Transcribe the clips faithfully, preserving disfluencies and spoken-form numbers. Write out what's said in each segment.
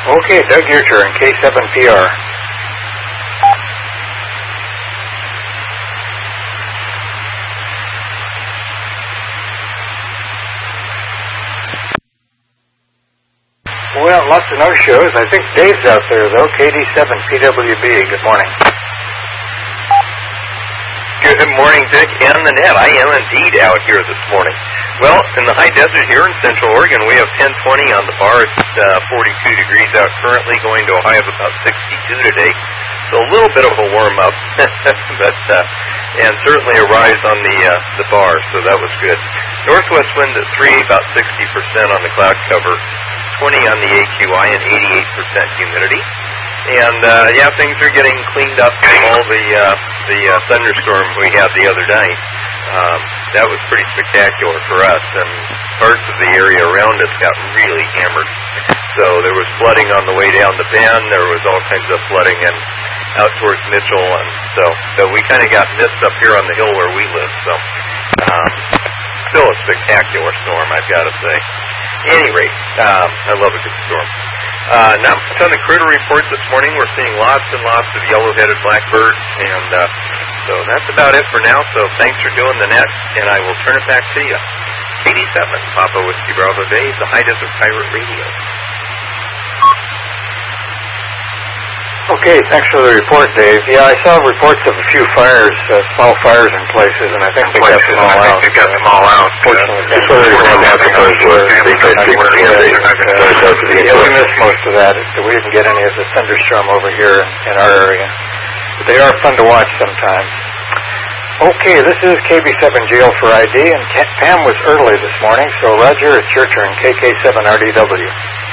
Okay, Doug, your turn, K seven P R. Well, lots of no-shows. I think Dave's out there, though. K D seven P W B, good morning. Good morning, Dick and the net. I am indeed out here this morning. Well, in the high desert here in Central Oregon, we have ten twenty on the bar. It's uh, forty-two degrees out currently, going to a high of about sixty-two today. So a little bit of a warm-up, but uh, and certainly a rise on the uh, the bar, so that was good. Northwest wind at three, about sixty percent on the cloud cover, twenty on the A Q I, and eighty-eight percent humidity. And, uh, yeah, things are getting cleaned up from all the, uh, the uh, thunderstorm we had the other night. Um, that was pretty spectacular for us, and parts of the area around us got really hammered. So there was flooding on the way down the bend. There was all kinds of flooding and out towards Mitchell, and so, so we kind of got missed up here on the hill where we live. So um, still a spectacular storm, I've got to say. At any rate, um, I love a good storm. Uh, now, a ton of critter reports this morning. We're seeing lots and lots of yellow-headed blackbirds, and uh, so that's about it for now. So thanks for doing the net, and I will turn it back to you. K D seven, Papa Whiskey Bravo Bay, the High Desert Pirate Radio. Okay, thanks for the report, Dave. Yeah, I saw reports of a few fires, uh, small fires in places, and I think they got them all out. They got them all out. Fortunately, that's what they were having because yeah, we missed most of that. We didn't get any of the thunderstorm over here in our area. But they are fun to watch sometimes. Okay, this is K B seven Jail for I D, and Pam was early this morning, so Roger, it's your turn, K K seven R D W.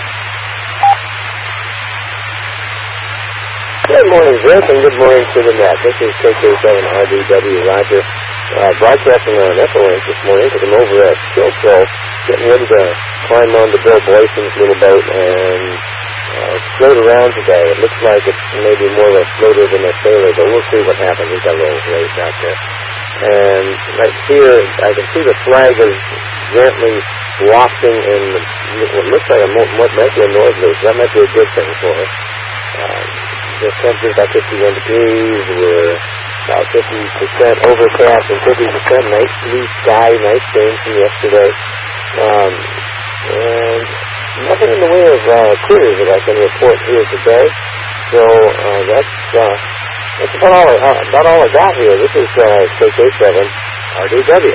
Good morning, Vic, and good morning to the net. This is K K seven R D W Roger, uh, broadcasting on Echolink this morning because I'm over at Skill Pro, getting ready to climb on to Bill Boyson's little boat and uh, float around today. It looks like it's maybe more of a floater than a sailor, but we'll see what happens. We've got a little race out there. And right here, I can see the flag is gently wafting in what looks like a, what might be a northerly. That might be a good thing for us. Um, The temperature is about fifty-one degrees. We're about fifty percent overcast and fifty percent nice blue sky, nice change from yesterday. Um, and nothing in the way of uh, critters that I can report here today. So uh, that's uh, that's about all, I, uh, about all I got here. This is uh, K K seven R D W.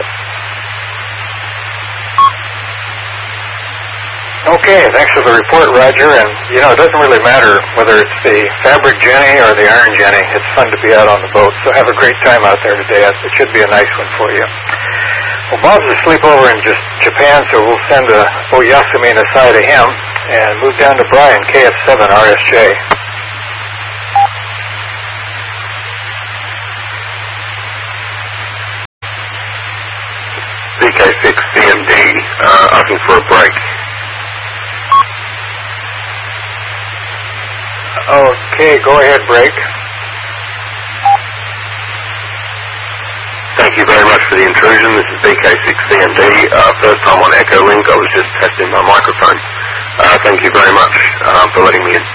Okay, thanks for the report, Roger. And, you know, it doesn't really matter whether it's the fabric Jenny or the iron Jenny. It's fun to be out on the boat, so have a great time out there today. It should be a nice one for you. Well, Bob's asleep over in just Japan, so we'll send a Oyasumi Nasai to him and move down to Brian, K F seven R S J. B K six C M D, uh, asking for a break. Okay, go ahead, break. Thank you very much for the intrusion. This is B K six C M D. Uh, first time on Echolink. I was just testing my microphone. Uh, thank you very much uh, for letting me in.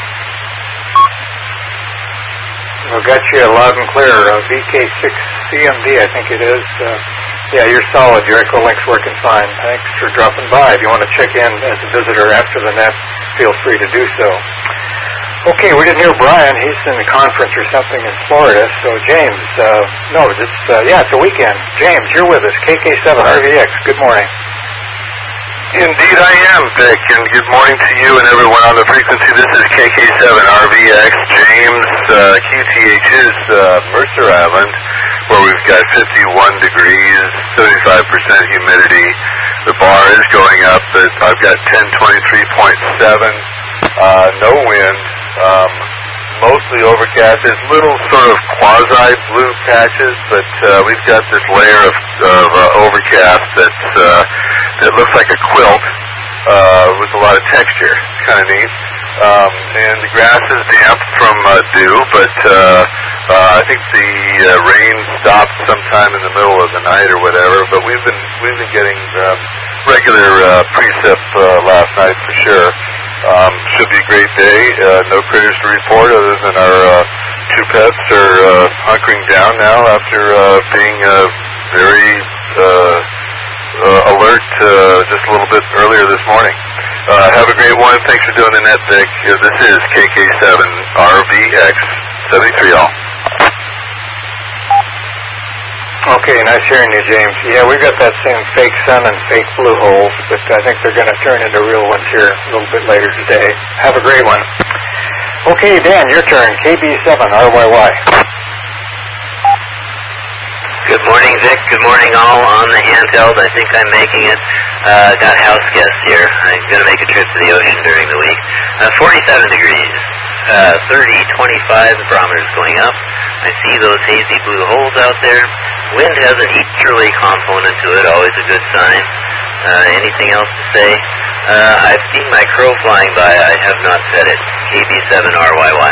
We've got you loud and clear. Uh, B K six C M D, I think it is. Uh, yeah, you're solid. Your Echolink's working fine. Thanks for dropping by. If you want to check in as a visitor after the net, feel free to do so. Okay, we didn't hear Brian. He's in a conference or something in Florida. So, James, uh, no, it's, uh, yeah, it's a weekend. James, you're with us, K K seven R V X. Good morning. Indeed I am, Vic, and good morning to you and everyone on the frequency. This is K K seven R V X, James, uh, Q T H's uh, Mercer Island, where we've got fifty-one degrees, thirty-five percent humidity. The bar is going up, but I've got ten twenty-three point seven, uh, no wind. Um, mostly overcast. There's little sort of quasi-blue patches, but uh, we've got this layer of, of uh, overcast that uh, that looks like a quilt uh, with a lot of texture. Kind of neat. Um, and the grass is damp from uh, dew, but uh, uh, I think the uh, rain stopped sometime in the middle of the night or whatever. But we've been we've been getting um, regular uh, precip uh, last night for sure. Um, should be a great day. Uh, no critters to report other than our uh, two pets are uh, hunkering down now after uh, being uh, very uh, uh, alert uh, just a little bit earlier this morning. Uh, have a great one. Thanks for doing the net, Dick. Uh, this is K K seven R V X seventy-three all. Okay, nice hearing you, James. Yeah, we've got that same fake sun and fake blue holes, but I think they're going to turn into real ones here a little bit later today. Have a great one. Okay, Dan, your turn. K B seven R Y Y. Good morning, Vic. Good morning, all on the handheld. I think I'm making it. Uh, got house guests here. I'm going to make a trip to the ocean during the week. Uh, forty-seven degrees. Uh, thirty, twenty-five, the barometer's going up. I see those hazy blue holes out there. Wind has an easterly component to it, always a good sign. Uh, anything else to say? Uh, I've seen my crow flying by. I have not said it. K B seven R Y Y.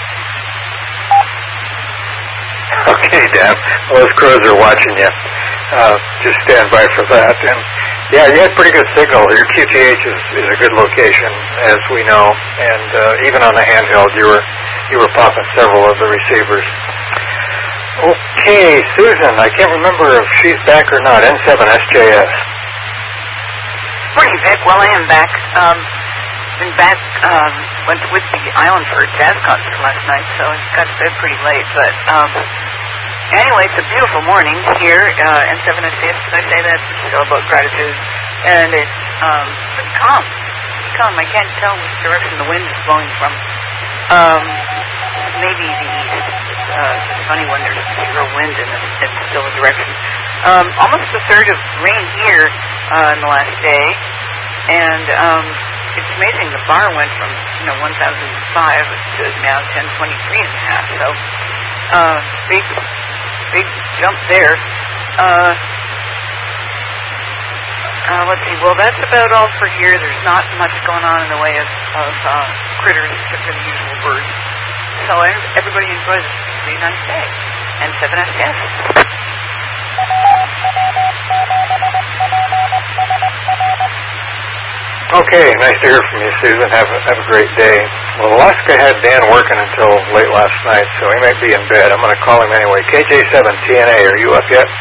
Okay, Dan. Well, those crows are watching you. Uh, just stand by for that. And yeah, you had pretty good signal. Your Q T H is, is a good location, as we know. And uh, even on the handheld, you were you were popping several of the receivers. Okay, Susan. I can't remember if she's back or not. N seven S J S. Morning, Vic. Well, I am back. Um, been back. Um, went to Whiskey Island for a jazz concert last night, so I got to bed pretty late. But um, anyway, it's a beautiful morning here. Uh, N seven S J S. Did I say that? It's all about gratitude, and it's um, pretty calm. It's calm. I can't tell which direction the wind is blowing from. Um, maybe the east. Uh, it's funny when there's zero wind and it's still a direction. Um, almost a third of rain here uh, in the last day, and um, it's amazing. The bar went from you know one thousand five to now ten twenty-three and a half. So uh, big, big jump there. Uh, uh, let's see. Well, that's about all for here. There's not much going on in the way of, of uh, critters except for the usual birds. So everybody enjoys a pretty nice day. And seven S S. Okay, nice to hear from you, Susan. Have a, have a great day. Well, Alaska had Dan working until late last night, so he might be in bed. I'm going to call him anyway. K J seven T N A, are you up yet?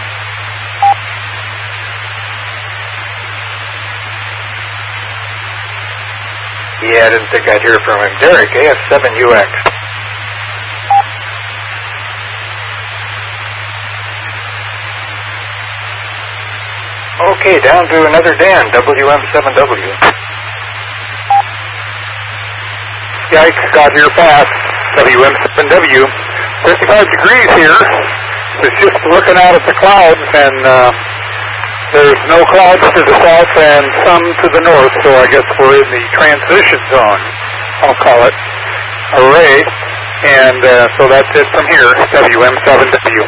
Yeah, I didn't think I'd hear from him. Derek, A F seven U X. Okay, down to another Dan, W M seven W. Yikes, got here fast. W M seven W. fifty-five degrees here. It's just looking out at the clouds, and uh, there's no clouds to the south and some to the north, so I guess we're in the transition zone, I'll call it. Array. And uh, so that's it from here, W M seven W.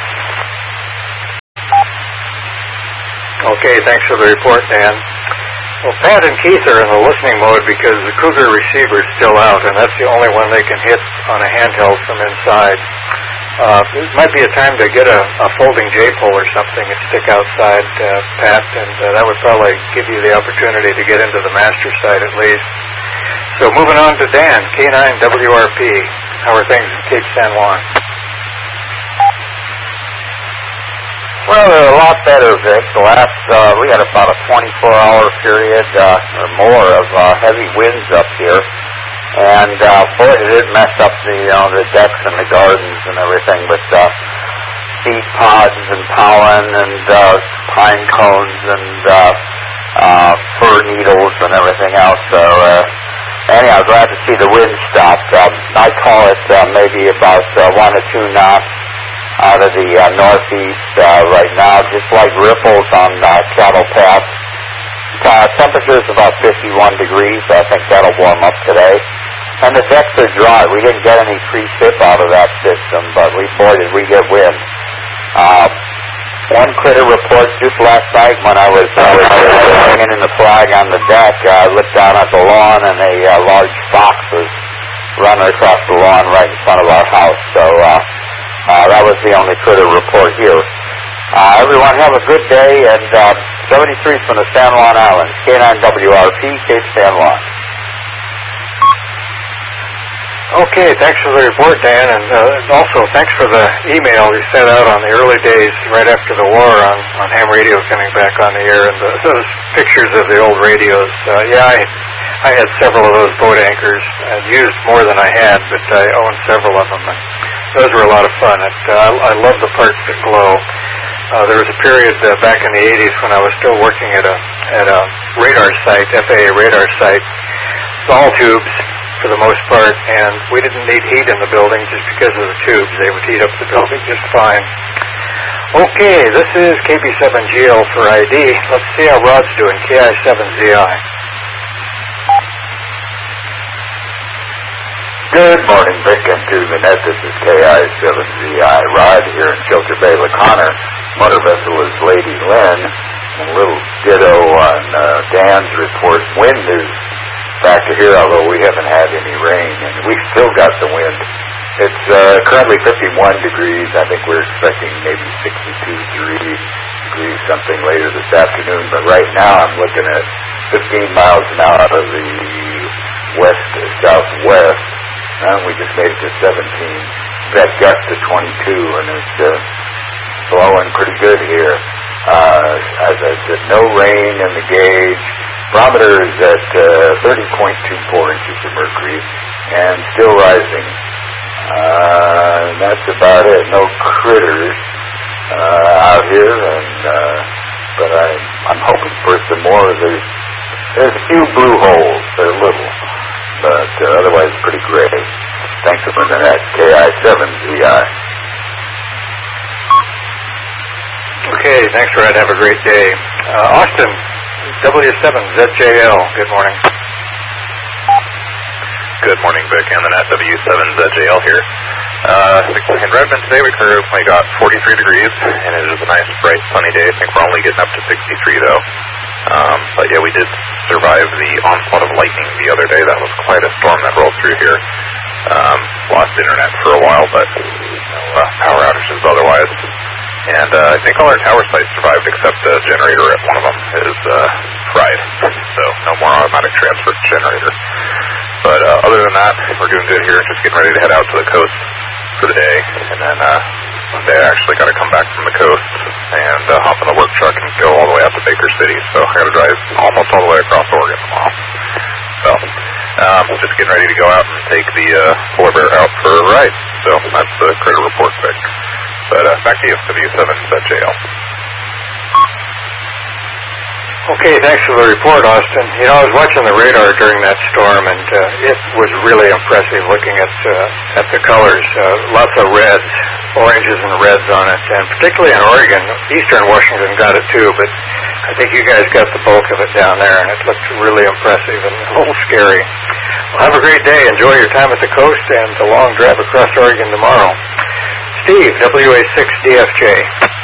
Okay, thanks for the report, Dan. Well, Pat and Keith are in the listening mode because the Cougar receiver is still out, and that's the only one they can hit on a handheld from inside. Uh, it might be a time to get a, a folding J-pole or something and stick outside, uh, Pat, and uh, that would probably give you the opportunity to get into the master side at least. So moving on to Dan, K nine W R P. How are things in Cape San Juan? Well, they're a lot better, Vic. The last, uh, we had about a twenty-four hour period uh, or more of uh, heavy winds up here. And, uh, boy, it did mess up the, you know, the decks and the gardens and everything with uh, seed pods and pollen and uh, pine cones and uh, uh, fir needles and everything else. So, uh, anyhow, glad to see the wind stop. Um, I call it uh, maybe about uh, one or two knots out of the uh, northeast uh, right now, just like ripples on uh, Cattle Pass. Uh, temperature's about fifty-one degrees. I think that'll warm up today. And the decks are dry. We didn't get any pre-sip out of that system, but we, boy, did we get wind. Uh, one critter report just last night when I was, I was hanging in the flag on the deck. I uh, looked down at the lawn, and a uh, large fox was running across the lawn right in front of our house. So, uh, Uh, that was the only critter report here. Uh, everyone have a good day, and uh, seventy-three from the San Juan Islands, K nine W R P, Cape San Juan. Okay, thanks for the report, Dan, and uh, also thanks for the email you sent out on the early days right after the war on, on ham radio coming back on the air, and the, those pictures of the old radios. Uh, yeah, I, I had several of those boat anchors, and used more than I had, but I owned several of them, and those were a lot of fun. It, uh, I love the parts that glow. Uh, there was a period uh, back in the eighties when I was still working at a at a radar site, F A A radar site, all tubes for the most part, and we didn't need heat in the building just because of the tubes. They would heat up the building just fine. Okay, this is K B seven G L for I D. Let's see how Rod's doing, K I seven Z I. Good morning, Vic, and to the net. This is K I seven Z I. Rod here in Shelter Bay, LaConner. Motor vessel is Lady Lynn. And a little ditto on uh, Dan's report. Wind is back to here, although we haven't had any rain, and we've still got the wind. It's uh, currently fifty-one degrees. I think we're expecting maybe sixty-two degrees, something later this afternoon. But right now I'm looking at fifteen miles an hour out of the west to southwest. And we just made it to seventeen. That gust to twenty-two, and it's uh, blowing pretty good here. Uh, as I said, no rain in the gauge. Barometer is at uh, thirty point two four inches of mercury, and still rising. Uh, and that's about it. No critters uh, out here, and uh, but I, I'm hoping for some more. There's there's a few blue holes. They're little, but uh, otherwise pretty gray. Thanks for bringing that. K I seven Z I. Okay, thanks, Red. Have a great day. Uh, Austin, W seven Z J L. Good morning. Good morning, Vic, and the N A T W seven Z J L here. Uh, in Redmond today, we currently got forty-three degrees, and it is a nice, bright, sunny day. I think we're only getting up to sixty-three, though. Um, but yeah, we did survive the onslaught of lightning the other day. That was quite a storm that rolled through here. Um, lost internet for a while, but no uh, power outages otherwise. And uh, I think all our tower sites survived except the generator at one of them is uh, fried. So no more automatic transfer generator. But uh, other than that, we're doing good here. Just getting ready to head out to the coast for the day. And then uh, Monday I actually got to come back from the coast and uh, hop in the work truck and go all the way out to Baker City. So I got to drive almost all the way across Oregon tomorrow. So um, just getting ready to go out and take the uh, polar bear out for a ride. So that's the critter report, Vic. But uh, back to you, W seven Z J L. Okay, thanks for the report, Austin. You know, I was watching the radar during that storm, and uh, it was really impressive looking at uh, at the colors. Uh, lots of reds, oranges and reds on it, and particularly in Oregon. Eastern Washington got it too, but I think you guys got the bulk of it down there, and it looked really impressive and a little scary. Well, have a great day. Enjoy your time at the coast and the long drive across Oregon tomorrow. Steve, W A six D F J.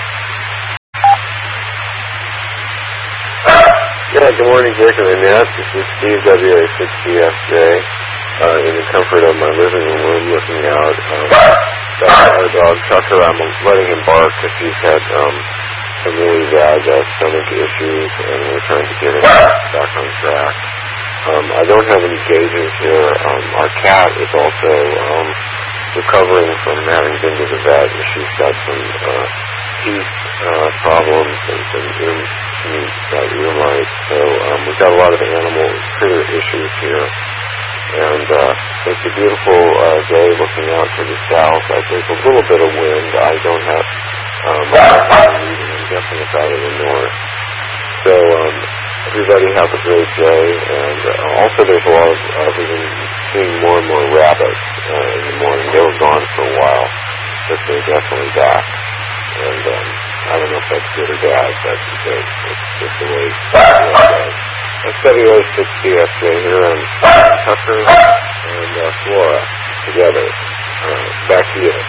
Yeah, good morning, Dick and Annette. This is Steve, W A six D F J, uh, in the comfort of my living room looking out. Um, got our dog Tucker. I'm letting him bark because he's had um, some really bad uh, stomach issues, and we're trying to get him back on track. Um, I don't have any gauges here. Um, our cat is also um, recovering from having been to the vet, and she's got some uh, teeth uh, problems and some ear, uh, ear mites. So um, we've got a lot of animal critter issues here. And uh, it's a beautiful uh, day looking out to the south. Uh, there's a little bit of wind. I don't have um, I'm guessing it's out of the north. So um, everybody have a great day. And uh, also there's a lot of, uh, we've been seeing more and more rabbits uh, in the morning. They were gone for a while, but they're definitely back. And um, I don't know if that's good or bad, but it's, it's just the way it's goes. That's W A six D F J here on Tucker and uh, Flora together. Uh, back to you.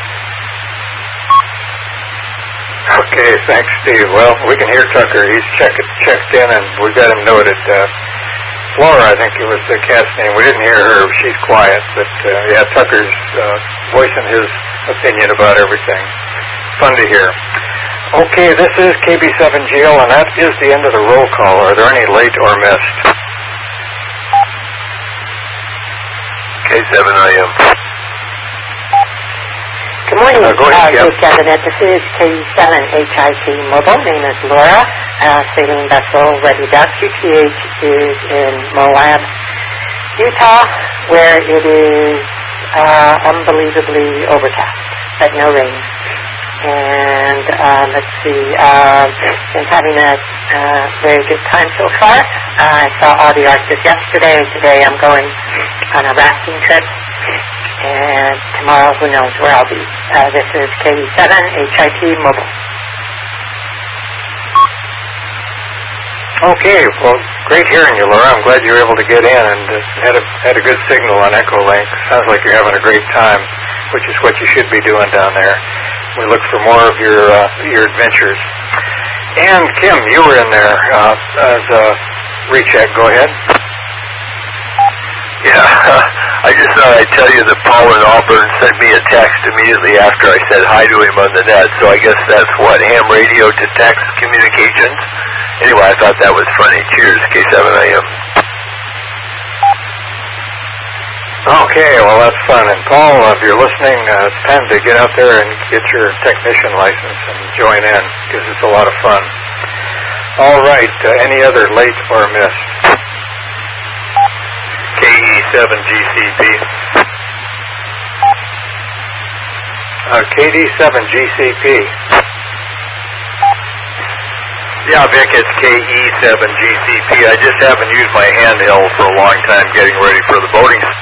Okay, thanks, Steve. Well, we can hear Tucker. He's checked checked in, and we got him noted. Uh, Flora, I think it was the cat's name. We didn't hear her. She's quiet, but uh, yeah, Tucker's uh, voicing his opinion about everything. Fun to hear. Okay, this is K B seven G L, and that is the end of the roll call. Are there any late or missed? K K seven I M. Good morning, uh, go ahead, uh, Kim. Cabinet. This is K seven H I T Mobile. Name is Laura. Uh, sailing vessel ready dock. Q T H is in Moab, Utah, where it is uh, unbelievably overcast, but no rain. And uh, let's see, uh, been having a uh, very good time so far. Uh, I saw all the Arctic yesterday. Today I'm going on a rafting trip. And tomorrow, who knows where I'll be. Uh, this is K seven H I T Mobile. Okay, well, great hearing you, Laura. I'm glad you were able to get in and uh, had a had a good signal on Echolink. Sounds like you're having a great time, which is what you should be doing down there. We look for more of your uh, your adventures. And Kim, you were in there uh, as a recheck. Go ahead. Yeah, I just thought I'd tell you that Paul in Auburn sent me a text immediately after I said hi to him on the net, so I guess that's what, ham radio to text communications? Anyway, I thought that was funny. Cheers, K seven I M. Okay, well, that's fun. And Paul, if you're listening, uh, it's time to get out there and get your technician license and join in, because it's a lot of fun. All right, uh, any other late or missed? K E seven G C P. Uh, K D seven G C P. Yeah, Vic, it's K E seven G C P. I just haven't used my handheld for a long time getting ready for the boating